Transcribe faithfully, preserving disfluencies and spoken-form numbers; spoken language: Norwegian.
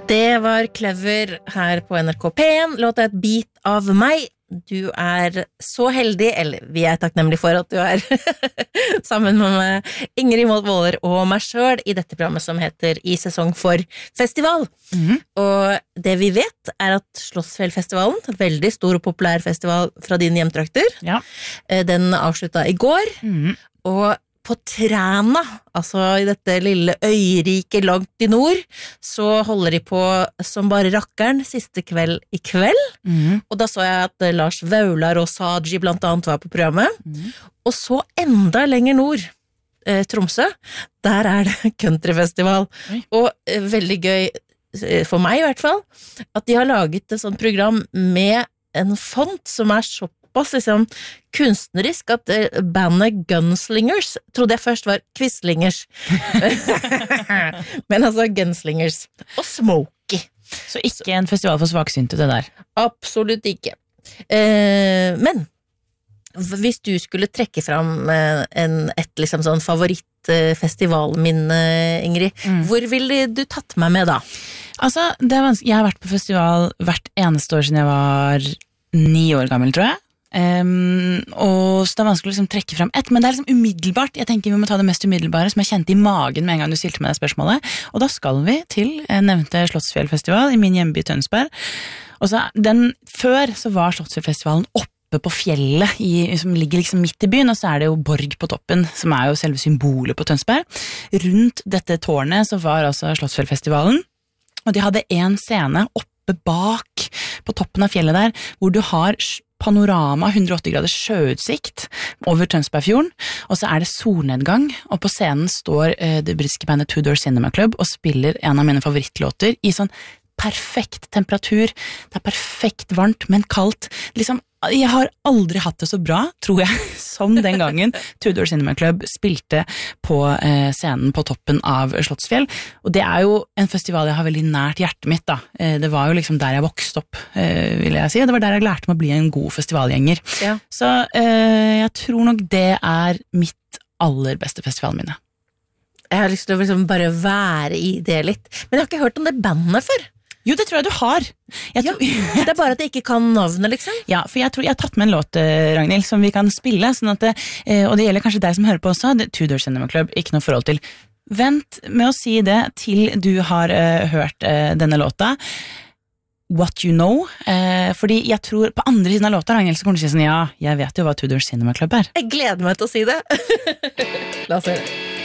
Det var Clever her på N R K P en. Låta Et bit av meg. Du er så heldig, eller vi er takknemlige for at du er sammen med meg, Ingrid Mold Våler og meg selv i dette programmet som heter I sesong for festival. Mm-hmm. Og det vi vet er at Slottsfjellfestivalen, veldig stor og populær festival fra dine hjemtrakter, ja. Den avsluttet i går, mm-hmm. og på Træna, altså i dette lille øyrike langt i nord, så holder de på som bare rakkeren siste kveld i kveld. Mm. Og da så jeg at Lars Vaular og Saji blant annet var på programmet. Mm. Og så enda lenger nord, eh, Tromsø, der er det countryfestival. Oi. Og eh, veldig gøy, for meg i hvert fall, at de har laget et sånt program med en font som er så liksom kunstnerisk at bandet Gunslingers trodde jeg først var Quisslingers men altså Gunslingers og Smokey. Så ikke en festival for svaksynte det der? Absolutt ikke. Eh, men hvis du skulle trekke fram en, et liksom sånn favorittfestivalminne, Ingrid, mm. hvor ville du tatt meg med da? Altså, det er vanskelig. Jeg har vært på festival hvert eneste år siden jeg var ni år gammel, tror jeg. Um, og så det er vanskelig å liksom trekke frem ett, men det er liksom umiddelbart. Jeg tenker vi må ta det mest umiddelbare som jeg kjente i magen med en gang du stilte meg det spørsmålet, og da skal vi til nevnte Slottsfjellfestival i min hjemby Tønsberg. Og så den, før så var Slottsfjellfestivalen oppe på fjellet i, som ligger liksom midt i byen, og så er det jo Borg på toppen som er jo selve symbolet på Tønsberg. Rundt dette tårnet så var altså Slottsfjellfestivalen, og de hadde en scene oppe bak på toppen av fjellet der, hvor du har panorama, hundre og åtti graders sjøutsikt over Tønsbergfjorden, og så er det solnedgang, og på scenen står uh, det britiske bandet Two Door Cinema Club og spiller en av mine favorittlåter i sånn perfekt temperatur. Det er perfekt varmt, men kaldt. Liksom, jeg har aldri hatt det så bra, tror jeg, som den gangen Two Door Cinema Club spilte på eh, scenen på toppen av Slottsfjell. Og det er jo en festival jeg har veldig nært hjertet mitt, da. Eh, det var jo liksom der jeg vokste opp, eh, vil jeg si. Det var der jeg lærte meg å bli en god festivalgjenger. Ja. Så eh, jeg tror nok det er mitt aller beste festivalminne. Jeg har lyst til å liksom bare være i det litt. Men jeg har ikke hørt om det bandet før. Jo, det tror jeg du har. Jeg ja, tror, det er bare at jeg ikke kan navnet, liksom. Ja, for jeg tror jeg har tatt med en låt, Ragnhild, som vi kan spille, sånn at det, og det gjelder kanskje deg som hører på også, det Two Door Cinema Club, ikke noe forhold til. Vent med å si det til du har uh, hørt uh, denne låta. What You Know, uh, fordi jeg tror på andre siden av låta, Ragnhild, så kommer du til å si sånn, ja, jeg vet jo hva Two Door Cinema Club er. Jeg gleder meg til å si det. La oss høre det.